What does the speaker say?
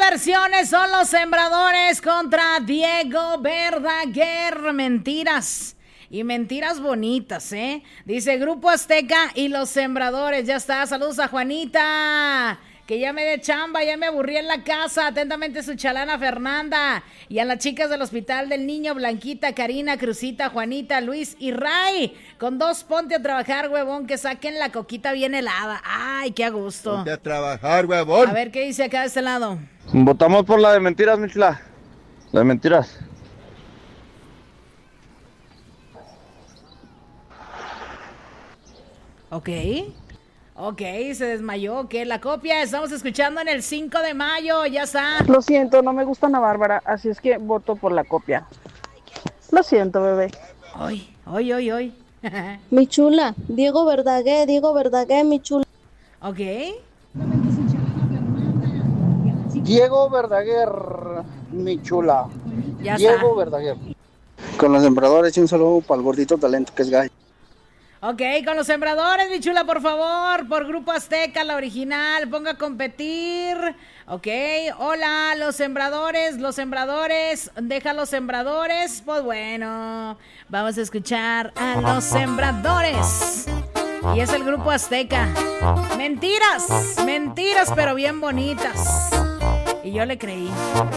versiones son Los Sembradores contra Diego Verdaguer. Mentiras. Y mentiras bonitas, ¿eh? Dice Grupo Azteca y Los Sembradores. Ya está. Saludos a Juanita. Que ya me dé chamba, ya me aburrí en la casa. Atentamente su chalana Fernanda. Y a las chicas del Hospital del Niño, Blanquita, Karina, Crucita, Juanita, Luis y Ray. Con 2 ponte a trabajar, huevón, que saquen la coquita bien helada. Ay, qué a gusto. Ponte a trabajar, huevón. A ver qué dice acá de este lado. Votamos por la de mentiras, mi chula. La de mentiras. Ok, se desmayó. ¿Qué? La copia estamos escuchando en el 5 de mayo. Ya está. Lo siento, no me gusta Ana Bárbara, así es que voto por la copia. Lo siento, bebé. Hoy. Mi chula, Diego Verdaguer, mi chula. Ok. Diego Verdaguer, mi chula. Ya Diego está. Verdaguer. Con Los Sembradores y un saludo para el gordito talento que es Gay. Ok, con Los Sembradores, mi chula, por favor. Por Grupo Azteca, la original. Ponga a competir. Ok, hola, Los Sembradores. Deja Los Sembradores. Pues bueno, vamos a escuchar a Los Sembradores. Y es el Grupo Azteca. Mentiras, pero bien bonitas. Y yo le creí.